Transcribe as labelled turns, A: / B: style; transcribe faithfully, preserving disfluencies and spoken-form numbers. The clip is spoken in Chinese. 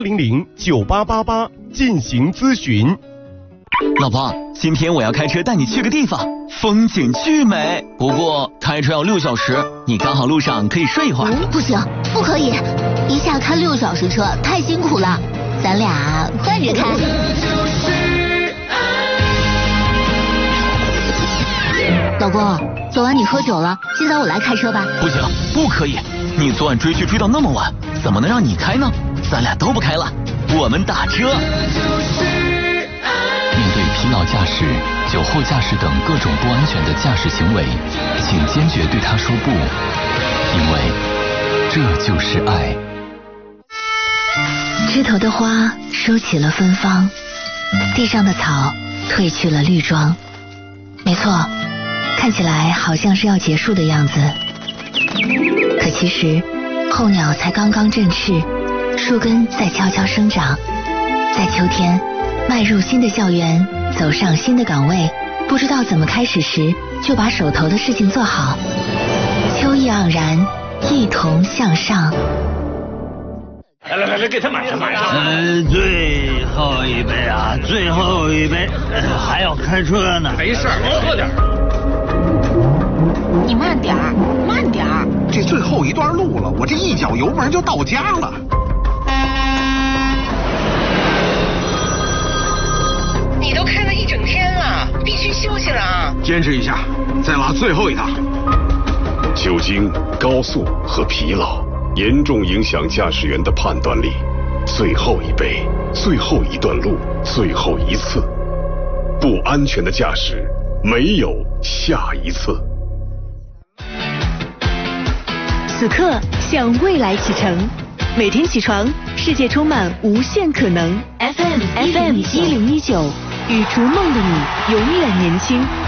A: 零零九八八八进行咨询。
B: 老婆，今天我要开车带你去个地方，风景巨美，不过开车要六小时，你刚好路上可以睡一会儿。
C: 嗯、不行，不可以，一下开六小时车太辛苦了，咱俩换着开。老公，昨晚你喝酒了，今早我来开车吧。
B: 不行，不可以，你昨晚追剧追到那么晚，怎么能让你开呢？咱俩都不开了，我们打车。
D: 面对疲劳驾驶、酒后驾驶等各种不安全的驾驶行为，请坚决对他说不，因为这就是爱。
C: 枝头的花收起了芬芳，地上的草褪去了绿装。没错，看起来好像是要结束的样子，可其实候鸟才刚刚振翅，树根在悄悄生长。在秋天迈入新的校园，走上新的岗位，不知道怎么开始时，就把手头的事情做好。秋意盎然，一同向上。
E: 来来来来，给他满上满上。
F: 呃，最后一杯啊，最后一杯，呃、还要开车呢。
E: 没事，喝点。
G: 你慢点儿，慢点儿。
H: 这最后一段路了，我这一脚油门就到家了。
G: 你都开了一整天了，必须休息了啊！
H: 坚持一下，再拉最后一趟。
I: 酒精、高速和疲劳严重影响驾驶员的判断力。最后一杯，最后一段路，最后一次。不安全的驾驶，没有下一次。
J: 此刻向未来启程，每天起床，世界充满无限可能。F M F M 一零一九，与逐梦的你永远年轻。